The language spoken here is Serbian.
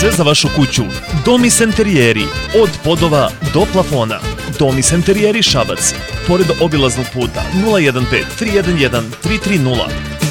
Sve za vašu kuću. Domis Enterijeri. Od podova do plafona. Domis Enterijeri Šabac. Pored obilaznog puta 015 311 330.